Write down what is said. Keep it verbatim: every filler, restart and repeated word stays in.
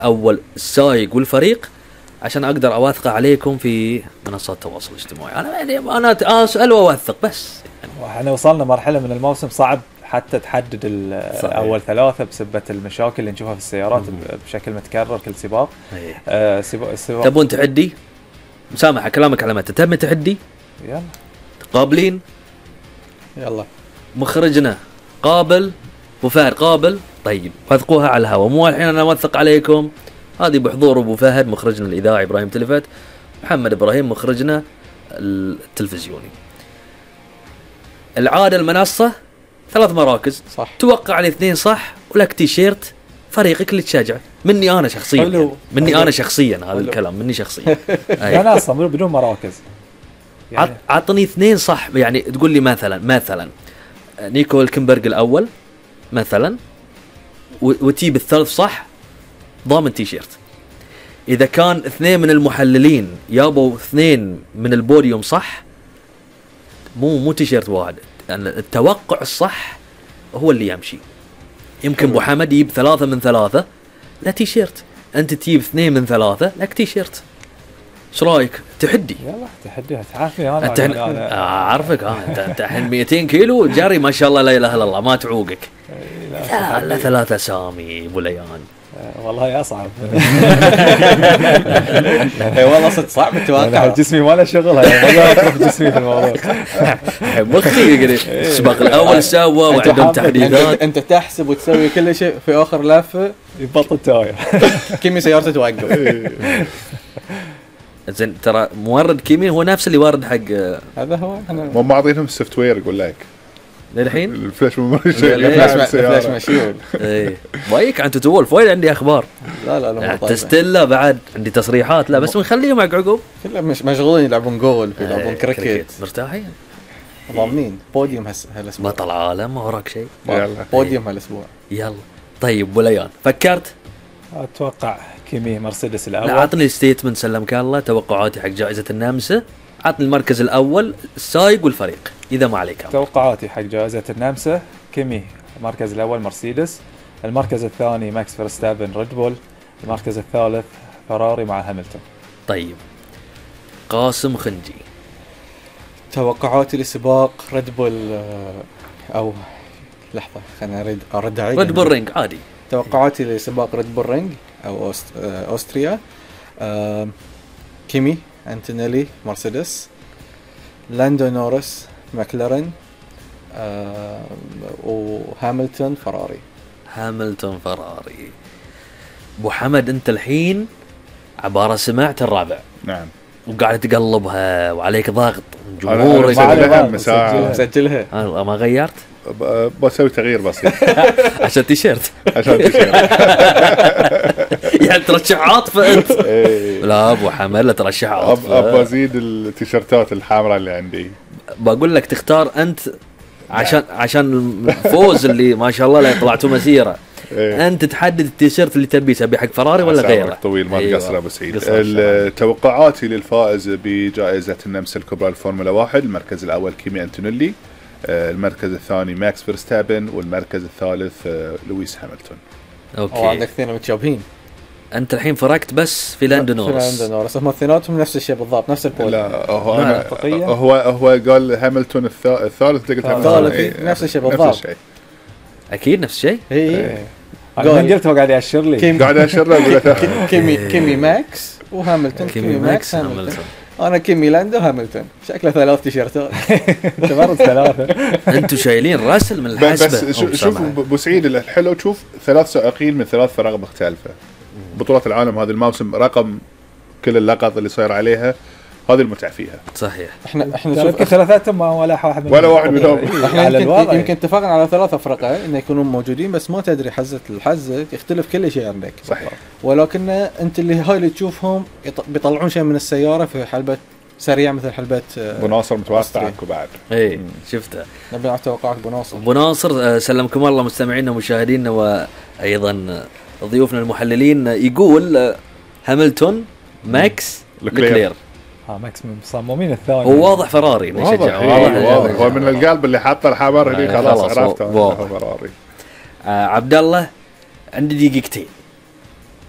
اول السايق والفريق عشان اقدر اوثق عليكم في منصات التواصل الاجتماعي. انا يعني انا اسال واوثق بس. واحنا وصلنا مرحله من الموسم صعب حتى تحدد اول ثلاثه بسبب المشاكل اللي نشوفها في السيارات مم. بشكل متكرر كل سباق. آه سباق, سباق تبون تحدي؟ مسامح كلامك على متى تبون تحدي؟ يلا قابلين؟ يلا مخرجنا قابل، ابو فهد قابل. طيب وثقوها على الهواء، مو الحين انا اوثق عليكم. هذه بحضور ابو فهد مخرجنا الاذاعي ابراهيم تلفت، محمد ابراهيم مخرجنا التلفزيوني. العاده المنصه ثلاث مراكز صح. توقع على اثنين صح ولك تيشيرت فريقك اللي تشجع. مني انا شخصيا يعني. مني حلو. انا شخصيا هذا الكلام مني شخصيا. انا اصلا بدون مراكز يعني. عطني اثنين صح يعني تقول لي مثلا مثلا نيكو الكمبرغ الاول مثلا وتجيب الثالث صح ضامن تيشيرت. اذا كان اثنين من المحللين يابوا اثنين من البوديوم صح مو مو تيشيرت واحد، يعني التوقع الصح هو اللي يمشي. يمكن ابو حمد يجيب ثلاثة من ثلاثة لا تيشيرت، انت تجيب اثنين من ثلاثة لك تيشيرت. ايش رايك؟ تحدي. يلا تحدي تعرفني انا انت أنا اعرفك اه انت انت الحين مئتين كيلو جاري ما شاء الله لا اله الا الله ما تعوقك. لا لا ثلاثة سامي ابو ليان والله اصعب. اي والله صدق صعب التوقع. جسمي ما له شغل ما اعرف جسمي في الموضوع. مخي يقدر السباق الاول سوا وعندهم تحديثات. انت تحسب وتسوي كل شيء في اخر لفه يبطل تاير كيمي سيارته توقف. زين ترى مورد كيمي هو نفس اللي وارد حق هذا هو. مو معطينهم السوفت وير يقول لك للحين الفلاش ميموري الفلاش مشيول. اي بايك عن توتول فويل عندي اخبار. لا لا لا تستلا بعد عندي تصريحات. لا بس بنخليهم مع عقب كلهم مش مشغولين يلعبون جول يلعبون كريكت مرتاحين ضامنين بوديوم هالاسبوع. بطل عالم ما وراك شيء. بوديوم هالاسبوع. يلا طيب بوليان فكرت؟ اتوقع كيمي مرسيدس الاول. عطني ستيتمنت سلمك الله توقعاتي حق جائزة النمسا. عطني المركز الأول السايق والفريق إذا ما عليك. توقعاتي حق جائزة النمسا كيمي المركز الأول مرسيدس، المركز الثاني ماكس فيرستابن ريد بول، المركز الثالث فراري مع هاملتون. طيب قاسم خنجي توقعاتي لسباق ريد بول أو لحظة خلنا أرد أرد عليك. ريد بول رينج عادي. توقعاتي لسباق ريد بول رينج أو أوست... أوستريا كيمي أنتونيلي مرسيدس، لاندو نورس ماكلارين، آه وهاملتون فراري. هاملتون فراري. ابو حمد انت الحين عبارة سمعت الرابع. نعم. وقاعد تقلبها وعليك ضغط جمهورك مسجلها. ما غيرت؟ بسوي تغيير بسيط عشان تيشيرت. عشان تيشيرت يعني ترشح عاطفة انت. لا ابو حمد ترشح عاطفة. ابى ازيد التيشيرتات الحمراء اللي عندي. بقول لك تختار انت عشان عشان الفوز اللي ما شاء الله لا طلعتوا مسيرة. انت تحدد التيشيرت اللي تبيه تبي حق فراري ولا غيره. طويل ما تقصر ابو سعيد. توقعاتي للفائز بجائزة النمسا الكبرى الفورمولا واحد المركز الاول كيمي أنتونيلي، المركز الثاني ماكس فيرستابن، والمركز الثالث لويس هاملتون. اوكي عندك اثنين متشابهين. انت الحين فرقت بس في لاندو نورس. في لاندو نورس هم اثنيناتهم نفس الشيء بالضبط نفس البول. لا هو أنا هو هو قال هاملتون الثالث قلت هاملتون نفس الشيء بالضبط. اكيد نفس الشيء. اي انا قلت هو قاعد ياشر لي قاعد ياشر له كيمي كيمي ماكس وهاملتون. كيمي ماكس هاملتون. انا كيمي لاندو هاملتون شكله ثلاث تيشيرتات. تمرد ثلاثة. انتوا شايلين راسل من الحسبة. بس شوف ابو سعيد الحلو تشوف ثلاث سائقين من ثلاث فرق مختلفة. بطولة العالم هذا الموسم رقم كل اللقط اللي صاير عليها هذه المتعة فيها. صحيح. احنا احنا شوف ثلاثاتهم ولا واحد ولا واحد منهم. احنا يمكن, يمكن اتفقنا على ثلاثة فرقة انه يكونون موجودين بس ما تدري حزة الحزة يختلف كل شيء عندك. صحيح. ولكن انت اللي هاي اللي تشوفهم بيطلعون شيء من السيارة في حلبة سريع مثل حلبة بناصر متوسع عنكم بعد. اي شفتها. نبي نعرف توقعك بناصر. بناصر سلمكم الله مستمعينا ومشاهدينا وايضا ضيوفنا المحللين. يقول هاملتون ماكس لكلير. ها ماكس مصممين الثاني. هو واضح فراري واضح. واضح هو من القلب اللي حاطه الحمر هنا خلاص عرفته هو فراري. آه عبد الله عندي دقيقتين